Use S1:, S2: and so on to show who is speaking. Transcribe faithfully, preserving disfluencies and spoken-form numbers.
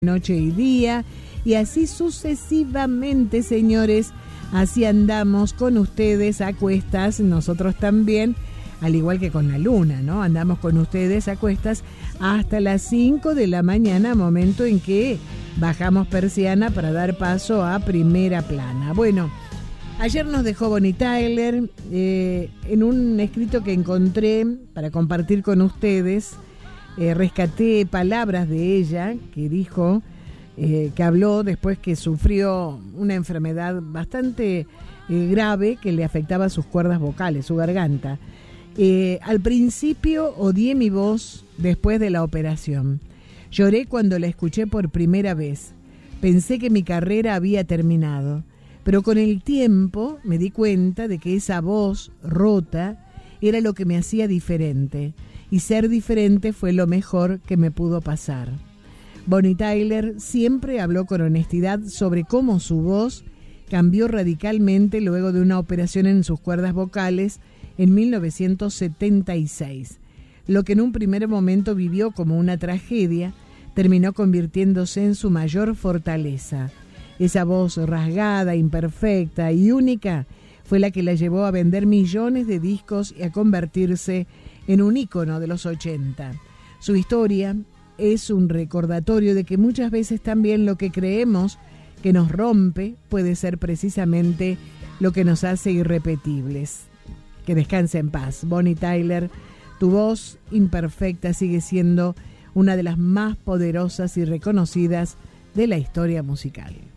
S1: noche y día, y así sucesivamente, señores. Así andamos con ustedes a cuestas, nosotros también, al igual que con la luna, ¿no? Andamos con ustedes a cuestas hasta las cinco de la mañana, momento en que bajamos persiana para dar paso a Primera Plana. Bueno, ayer nos dejó Bonnie Tyler, eh, en un escrito que encontré para compartir con ustedes, eh, rescaté palabras de ella que dijo... Eh, que habló después que sufrió una enfermedad bastante eh, grave que le afectaba sus cuerdas vocales, su garganta. Eh, al principio odié mi voz después de la operación. Lloré cuando la escuché por primera vez. Pensé que mi carrera había terminado, pero con el tiempo me di cuenta de que esa voz rota era lo que me hacía diferente, y ser diferente fue lo mejor que me pudo pasar. Bonnie Tyler siempre habló con honestidad sobre cómo su voz cambió radicalmente luego de una operación en sus cuerdas vocales en mil novecientos setenta y seis. Lo que en un primer momento vivió como una tragedia, terminó convirtiéndose en su mayor fortaleza. Esa voz rasgada, imperfecta y única fue la que la llevó a vender millones de discos y a convertirse en un ícono de los ochenta. Su historia es un recordatorio de que muchas veces también lo que creemos que nos rompe puede ser precisamente lo que nos hace irrepetibles. Que descanse en paz, Bonnie Tyler. Tu voz imperfecta sigue siendo una de las más poderosas y reconocidas de la historia musical.